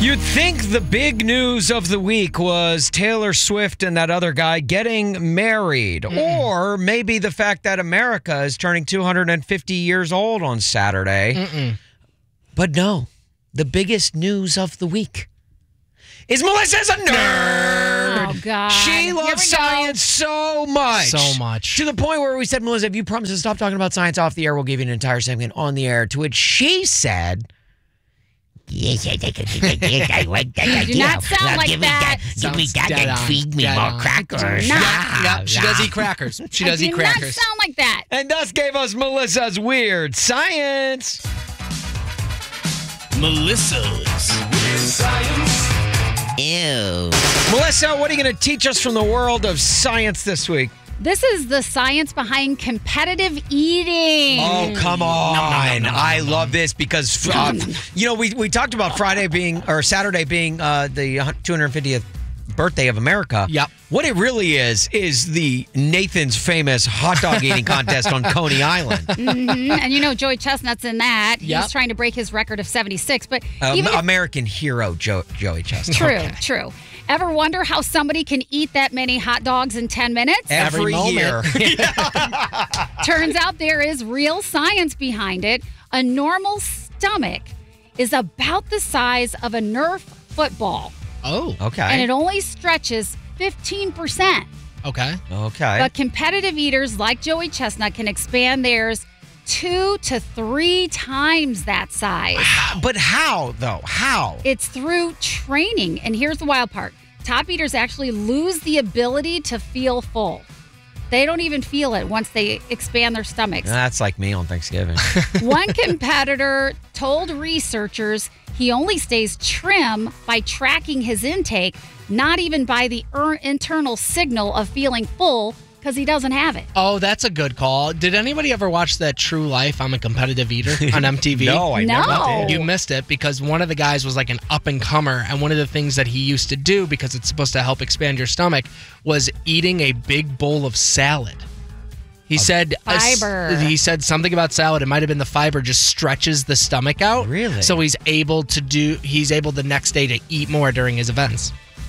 You'd think the big news of the week was Taylor Swift and that other guy getting married, or maybe the fact that America is turning 250 years old on Saturday. But no, the biggest news of the week is Melissa's a nerd. Oh, God. She loves science so much. So much. To the point where we said, Melissa, if you promise to stop talking about science off the air, we'll give you an entire segment on the air. To which she said, Yes, I do not sound like that. Give me that dead and on, feed me dead more on. crackers. Yeah, she does eat crackers. She does eat Do crackers. not sound like that. and thus gave us Melissa's weird science. Melissa's Weird Science. Ew. Melissa, what are you going to teach us from the world of science this week? This is the science behind competitive eating. Oh, come on. I love this because, we talked about Saturday being the 250th birthday of America. Yep. What it really is the Nathan's famous hot dog eating contest on Coney Island. And Joey Chestnut's in that. Yep. He's trying to break his record of 76. But even American hero Joey Chestnut. True. Ever wonder how somebody can eat that many hot dogs in 10 minutes? Every year. Turns out there is real science behind it. A normal stomach is about the size of a Nerf football, Oh, Okay. and it only stretches 15%. okay. Okay. But competitive eaters like Joey Chestnut can expand theirs 2 to 3 times that size. But how, though? How? It's through training. And here's the wild part. Top eaters actually lose the ability to feel full. They don't even feel it once they expand their stomachs. That's like me on Thanksgiving. One competitor told researchers he only stays trim by tracking his intake, not even by the internal signal of feeling full, because he doesn't have it. Oh, that's a good call. Did anybody ever watch that True Life, I'm a Competitive Eater on MTV? No, I never No. did. You missed it because one of the guys was like an up-and-comer, and one of the things that he used to do, because it's supposed to help expand your stomach, was eating a big bowl of salad. He said Fiber. He said something about salad. It might have been the fiber just stretches the stomach out. Really? So he's able the next day to eat more during his events.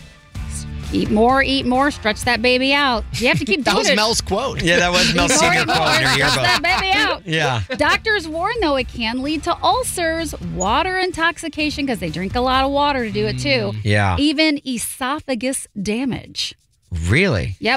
Eat more, stretch that baby out. You have to keep That doing was it. Mel's quote. Yeah, that was Mel's senior quote in her Stretch yearbook. that baby out. Yeah. Doctors warn, though, it can lead to ulcers, water intoxication, because they drink a lot of water to do it, too. Yeah. Even esophagus damage. Really? Yep.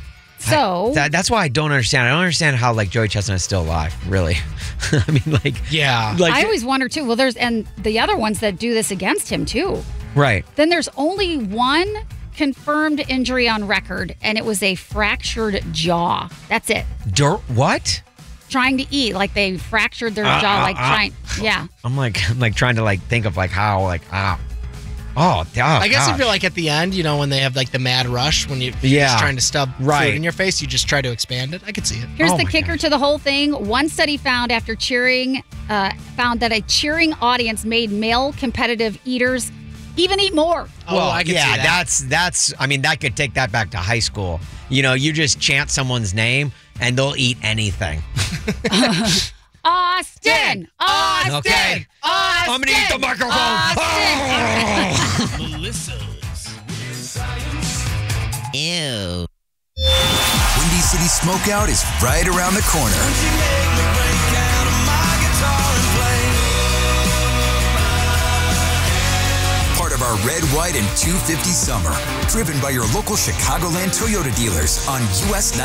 So, That's why I don't understand. I don't understand how Joey Chestnut is still alive. Really, I mean, Yeah. I always wonder, too. Well, and the other ones that do this against him, too. right. Then there's only one confirmed injury on record, and it was a fractured jaw. That's it. What? Trying to eat, they fractured their jaw, trying. Yeah. I'm trying to think of how oh, I guess gosh. if you're at the end, when they have the mad rush when you're Yeah. just trying to stub Right. food in your face, you just try to expand it. I could see it. Here's Oh the my kicker to the whole thing. One study found that a cheering audience made male competitive eaters even eat more. Oh, I could see that. that's. I mean, that could take that back to high school. You just chant someone's name and they'll eat anything. Austin! Okay. I'm gonna eat the microphone. Melissa's Weird Science. Ew. Windy City Smokeout is right around the corner. Part of our Red, White, and 250 summer. Driven by your local Chicagoland Toyota dealers on US